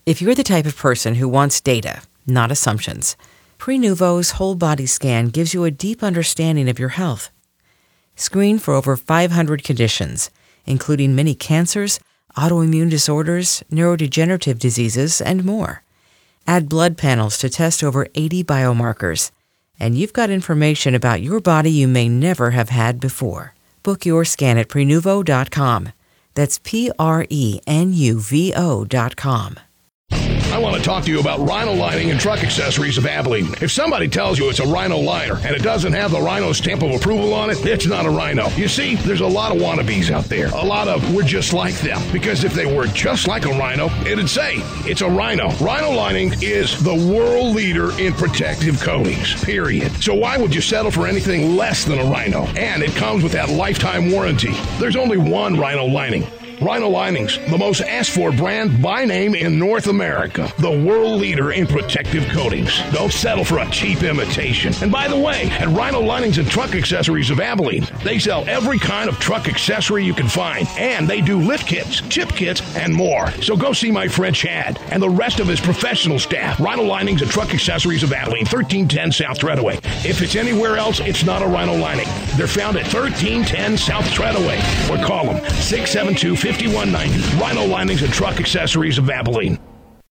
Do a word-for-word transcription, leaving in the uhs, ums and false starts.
If you're the type of person who wants data, not assumptions, Prenuvo's whole body scan gives you a deep understanding of your health. Screen for over five hundred conditions, including many cancers, autoimmune disorders, neurodegenerative diseases, and more. Add blood panels to test over eighty biomarkers, and you've got information about your body you may never have had before. Book your scan at Prenuvo dot com. That's P R E N U V O dot com. I want to talk to you about Rhino Lining and Truck Accessories of Abilene. If somebody tells you it's a Rhino liner and it doesn't have the Rhino stamp of approval on it, it's not a Rhino. You see, there's a lot of wannabes out there. A lot of we're just like them. Because if they were just like a Rhino, it'd say it's a Rhino. Rhino Lining is the world leader in protective coatings, period. So why would you settle for anything less than a Rhino? And it comes with that lifetime warranty. There's only one Rhino Lining. Rhino Linings, the most asked for brand by name in North America. The world leader in protective coatings. Don't settle for a cheap imitation. And by the way, at Rhino Linings and Truck Accessories of Abilene, they sell every kind of truck accessory you can find. And they do lift kits, chip kits, and more. So go see my friend Chad and the rest of his professional staff. Rhino Linings and Truck Accessories of Abilene, thirteen ten South Treadaway. If it's anywhere else, it's not a Rhino Lining. They're found at thirteen ten South Treadaway. Or call them six seven two, five one nine zero. Rhino Linings and Truck Accessories of Abilene.